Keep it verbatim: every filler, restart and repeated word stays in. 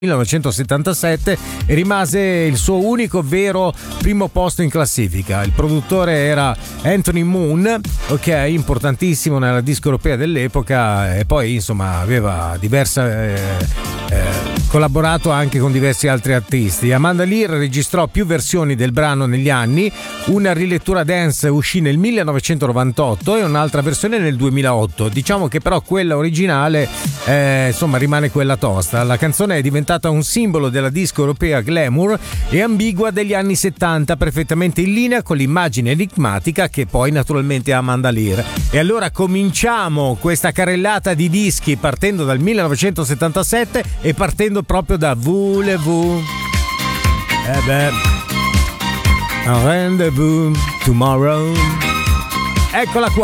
millenovecentosettantasette e rimase il suo unico vero primo posto in classifica. Il produttore era Anthony Moon, ok, importantissimo nella disco europea dell'epoca, e poi insomma aveva diversa eh, eh, collaborato anche con diversi altri artisti. Amanda Lear registrò più versioni del brano negli anni, una rilettura dance uscì nel millenovecentonovantotto e un'altra versione nel duemilaotto. Diciamo che però quella originale eh, insomma rimane quella tosta. La canzone è diventata un simbolo della disco europea glamour e ambigua degli anni settanta, perfettamente in linea con l'immagine enigmatica che poi naturalmente ha Amanda Lear. E allora cominciamo questa carrellata di dischi partendo dal millenovecentosettantasette e partendo proprio da Voulez-vous. Eh beh, un rendezvous tomorrow. Eccola qua.